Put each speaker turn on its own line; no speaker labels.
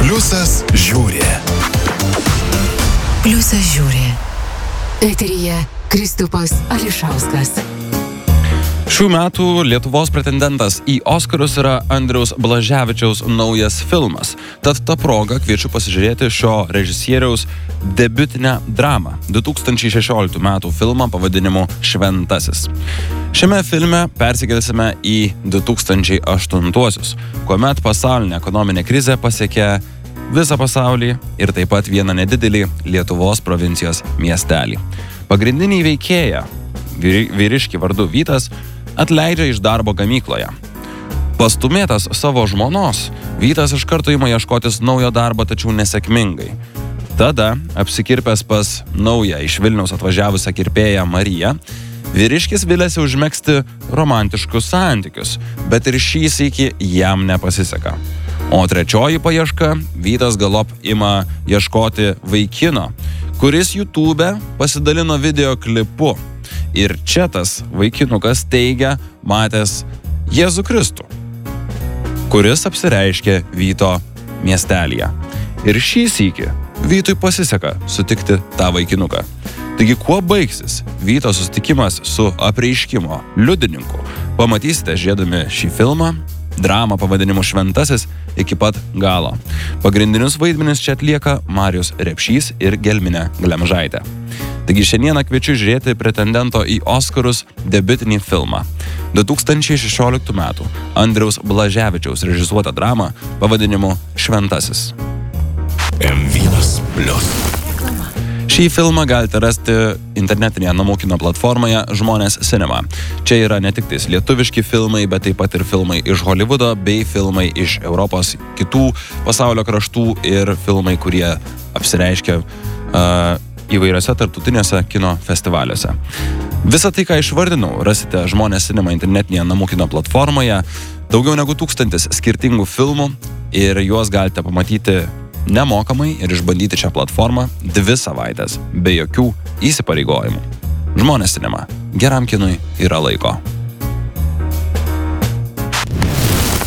Pliusas žiūri.
Pliusas žiūri. Eteryje Kristupas Ališauskas.
Šių metų Lietuvos pretendentas į Oskarus yra Andriaus Blaževičiaus naujas filmas. Tad ta proga kviečiu pasižiūrėti šio režisieriaus debiutinę dramą, 2016 metų filmą pavadinimu Šventasis. Šiame filme persikelsime į 2008-uosius, kuomet pasaulinė ekonominė krizė pasiekė visą pasaulį ir taip pat vieną nedidelį Lietuvos provincijos miestelį. Pagrindinį veikėją, vyriškį vardu Vytas, atleidžia iš darbo gamykloje. Pastumėtas savo žmonos, Vytas iš karto ima ieškotis naujo darbo, tačiau nesėkmingai. Tada, apsikirpęs pas naują iš Vilniaus atvažiavusią kirpėją Mariją, vyriškis viliasi užmegzti romantiškus santykius, bet ir šį sykį jam nepasiseka. O trečioji paieška, Vytas galop ima ieškoti vaikino, kuris YouTube pasidalino video klipu. Ir čia tas vaikinukas teigia matęs Jėzų Kristų, kuris apsireiškė Vyto miestelyje. Ir šį sykį Vytui pasiseka sutikti tą vaikinuką. Taigi, kuo baigsis Vyto susitikimas su apreiškimo liudininku, pamatysite žiūrėdami šį filmą, dramą pavadinimu Šventasis, iki pat galo. Pagrindinius vaidmenis čia atlieka Marijus Repšys ir Gelminė Glemžaitė. Taigi šiandieną kviečiu žiūrėti pretendento į Oskarus debiutinį filmą. 2016 metų Andriaus Blaževičiaus režisuotą dramą pavadinimu Šventasis.
M1+.
Šį filmą galite rasti internetinėje namų kino platformoje Žmonės Cinema. Čia yra ne tik tais lietuviški filmai, bet taip pat ir filmai iš Holivudo bei filmai iš Europos kitų pasaulio kraštų ir filmai, kurie apsireiškia įvairiose tarptautinėse kino festivaliuose. Visą tai, ką išvardinau, rasite Žmonės Cinema internetinėje namų kino platformoje. Daugiau negu 1000 skirtingų filmų ir juos galite pamatyti nemokamai ir išbandyti šią platformą 2 savaites be jokių įsipareigojimų. Žmonės Cinema. Geram kinui yra laiko.